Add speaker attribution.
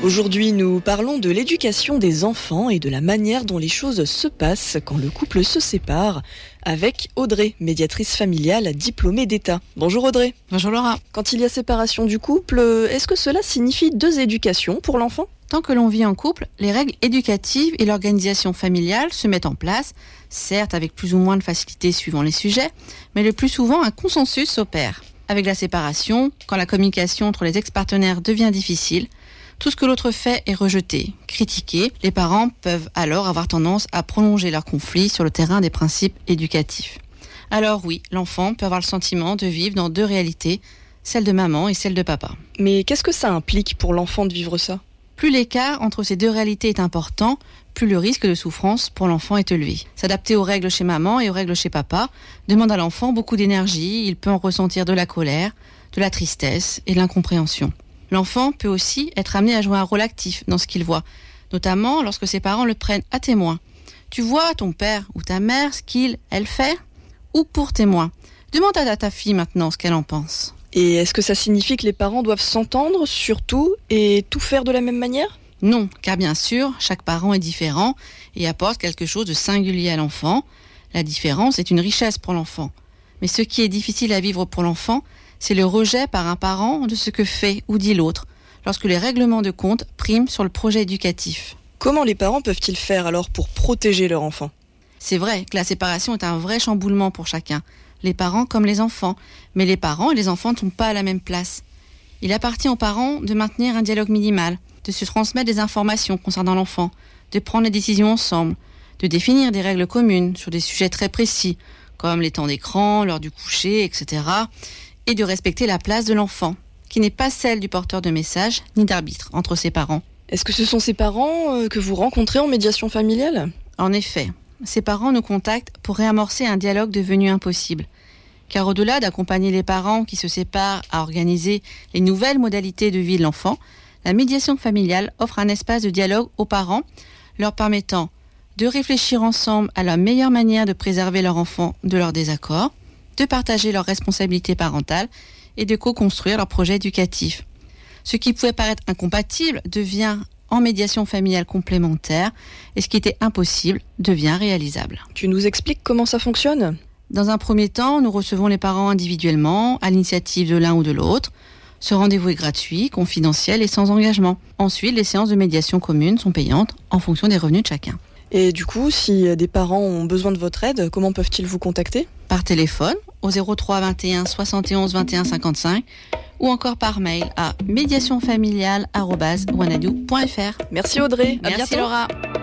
Speaker 1: Aujourd'hui, nous parlons de l'éducation des enfants et de la manière dont les choses se passent quand le couple se sépare, avec Audrey, médiatrice familiale diplômée d'État. Bonjour Audrey.
Speaker 2: Bonjour Laura.
Speaker 1: Quand il y a séparation du couple, est-ce que cela signifie 2 éducations pour l'enfant ?
Speaker 2: Tant que l'on vit en couple, les règles éducatives et l'organisation familiale se mettent en place, certes avec plus ou moins de facilité suivant les sujets, mais le plus souvent un consensus s'opère. Avec la séparation, quand la communication entre les ex-partenaires devient difficile, tout ce que l'autre fait est rejeté, critiqué. Les parents peuvent alors avoir tendance à prolonger leur conflit sur le terrain des principes éducatifs. Alors oui, l'enfant peut avoir le sentiment de vivre dans 2 réalités, celle de maman et celle de papa.
Speaker 1: Mais qu'est-ce que ça implique pour l'enfant de vivre ça ?
Speaker 2: Plus l'écart entre ces 2 réalités est important, plus le risque de souffrance pour l'enfant est élevé. S'adapter aux règles chez maman et aux règles chez papa demande à l'enfant beaucoup d'énergie, il peut en ressentir de la colère, de la tristesse et de l'incompréhension. L'enfant peut aussi être amené à jouer un rôle actif dans ce qu'il voit, notamment lorsque ses parents le prennent à témoin. Tu vois ton père ou ta mère ce elle fait ? Ou pour témoin. Demande à ta fille maintenant ce qu'elle en pense.
Speaker 1: Et est-ce que ça signifie que les parents doivent s'entendre sur tout et tout faire de la même manière ?
Speaker 2: Non, car bien sûr, chaque parent est différent et apporte quelque chose de singulier à l'enfant. La différence est une richesse pour l'enfant. Mais ce qui est difficile à vivre pour l'enfant, c'est le rejet par un parent de ce que fait ou dit l'autre, lorsque les règlements de compte priment sur le projet éducatif.
Speaker 1: Comment les parents peuvent-ils faire alors pour protéger leur enfant ?
Speaker 2: C'est vrai que la séparation est un vrai chamboulement pour chacun, les parents comme les enfants, mais les parents et les enfants ne sont pas à la même place. Il appartient aux parents de maintenir un dialogue minimal, de se transmettre des informations concernant l'enfant, de prendre des décisions ensemble, de définir des règles communes sur des sujets très précis, comme les temps d'écran, l'heure du coucher, etc., et de respecter la place de l'enfant, qui n'est pas celle du porteur de message ni d'arbitre entre ses parents.
Speaker 1: Est-ce que ce sont ces parents que vous rencontrez en médiation familiale ?
Speaker 2: En effet, ces parents nous contactent pour réamorcer un dialogue devenu impossible. Car au-delà d'accompagner les parents qui se séparent à organiser les nouvelles modalités de vie de l'enfant, la médiation familiale offre un espace de dialogue aux parents, leur permettant de réfléchir ensemble à la meilleure manière de préserver leur enfant de leurs désaccords, de partager leurs responsabilités parentales et de co-construire leur projet éducatif. Ce qui pouvait paraître incompatible devient en médiation familiale complémentaire et ce qui était impossible devient réalisable.
Speaker 1: Tu nous expliques comment ça fonctionne ?
Speaker 2: Dans un premier temps, nous recevons les parents individuellement, à l'initiative de l'un ou de l'autre. Ce rendez-vous est gratuit, confidentiel et sans engagement. Ensuite, les séances de médiation commune sont payantes en fonction des revenus de chacun.
Speaker 1: Et du coup, si des parents ont besoin de votre aide, comment peuvent-ils vous contacter ?
Speaker 2: Par téléphone au 03 21 71 21 55 ou encore par mail à médiationfamiliale@wanadoo.fr.
Speaker 1: Merci Audrey, à
Speaker 2: Merci
Speaker 1: bientôt.
Speaker 2: Laura.